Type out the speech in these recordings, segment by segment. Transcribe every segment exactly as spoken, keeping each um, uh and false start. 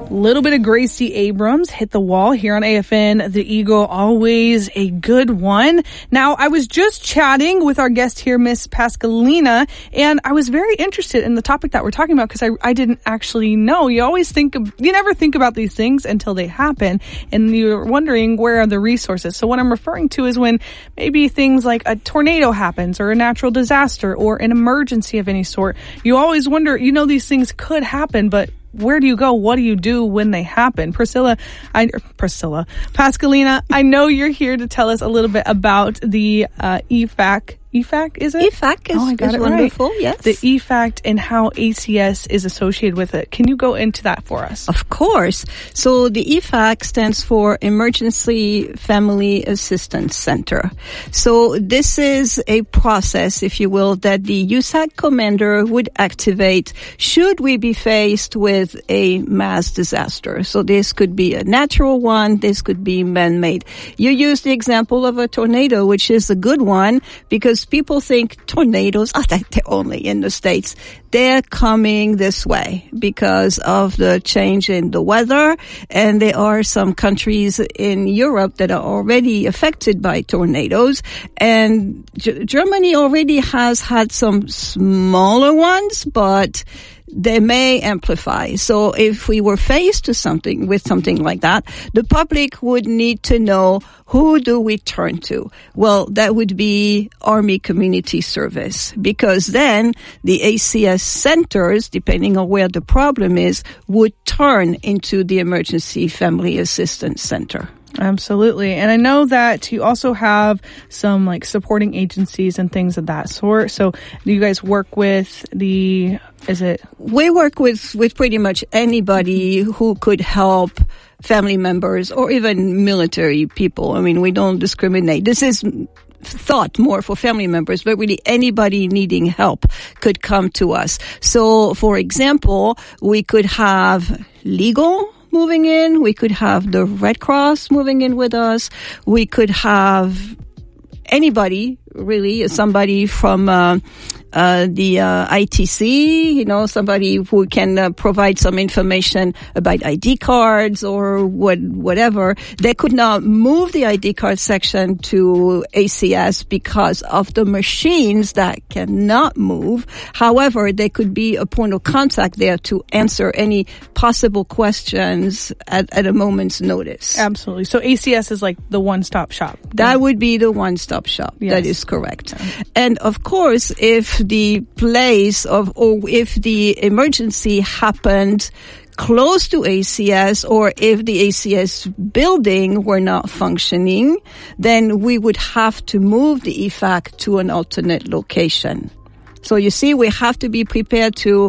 Little bit of Gracie Abrams hit the wall here on A F N The Eagle. Always a good one. Now, I was just chatting with our guest here, Miss Pascalina, and I was very interested in the topic that we're talking about because I, I didn't actually know. You always think of, you never think about these things until they happen, and you're wondering where are the resources. So what I'm referring to is when maybe things like a tornado happens or a natural disaster or an emergency of any sort. You always wonder, you know, these things could happen, but where do you go? What do you do when they happen? Priscilla, I, Priscilla, Pascalina, I know you're here to tell us a little bit about the uh, E F A C. E F A C, is it? E F A C is, oh, I got is it wonderful, right. yes. The E F A C and how A C S is associated with it. Can you go into that for us? Of course. So the E F A C stands for Emergency Family Assistance Center. So this is a process, if you will, that the U S A C commander would activate should we be faced with a mass disaster. So this could be a natural one. This could be man-made. You use the example of a tornado, which is a good one because people think tornadoes, oh, they're only in the States. They're coming this way because of the change in the weather. And there are some countries in Europe that are already affected by tornadoes. And G- Germany already has had some smaller ones, but they may amplify. So if we were faced to something with something like that, the public would need to know, who do we turn to? Well, that would be Army Community Service, because then the A C S centers, depending on where the problem is, would turn into the Emergency Family Assistance Center. Absolutely. And I know that you also have some like supporting agencies and things of that sort. So do you guys work with the, is it? We work with, with pretty much anybody who could help family members or even military people. I mean, we don't discriminate. This is thought more for family members, but really anybody needing help could come to us. So, for example, we could have legal moving in. We could have the Red Cross moving in with us. We could have anybody, really, somebody from uh, uh the uh, I T C, you know, somebody who can uh, provide some information about I D cards or what, whatever. They could not move the I D card section to A C S because of the machines that cannot move. However, they could be a point of contact there to answer any possible questions at, at a moment's notice. Absolutely. So A C S is like the one-stop shop. That would be the one-stop shop. Yes. That is correct. Okay. And of course, if the place of, or if the emergency happened close to A C S, or if the A C S building were not functioning, then we would have to move the E F A C to an alternate location. So you see, we have to be prepared to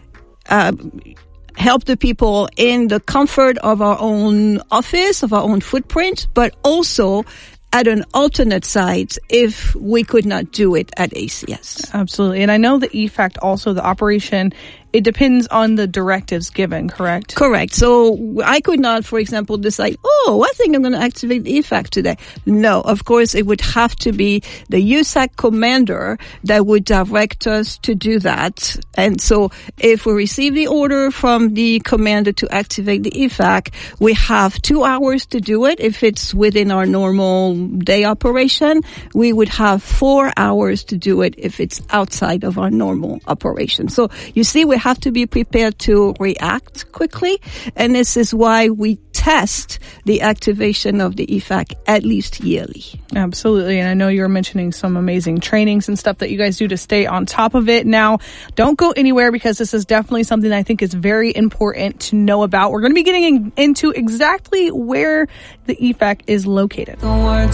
uh, help the people in the comfort of our own office, of our own footprint, but also at an alternate site if we could not do it at A C S. Absolutely. And I know the E F A C also, the operation, it depends on the directives given, correct? Correct. So I could not, for example, decide, oh, I think I'm going to activate the E F A C today. No, of course, it would have to be the U S A C commander that would direct us to do that. And so if we receive the order from the commander to activate the E F A C, we have two hours to do it. If it's within our normal day operation, we would have four hours to do it if it's outside of our normal operation. So you see, we have to be prepared to react quickly, and this is why we test the activation of the E F A C at least yearly. Absolutely. And I know you were mentioning some amazing trainings and stuff that you guys do to stay on top of it. Now, don't go anywhere because this is definitely something I think is very important to know about. We're going to be getting in, into exactly where the E F A C is located.